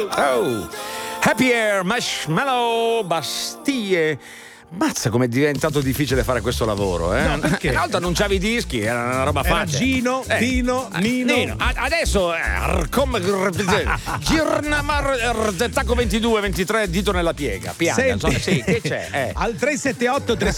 Oh, Happy Air, Marshmallow, Bastie. Mazza com'è diventato difficile fare questo lavoro, eh? No, perché? Una volta annunciavi i dischi, era una roba Era facile. Gino, Tino, Nino. Adesso Tacco 22, 23, dito nella piega. Pianga, Senti, insomma, sì, che c'è? al 378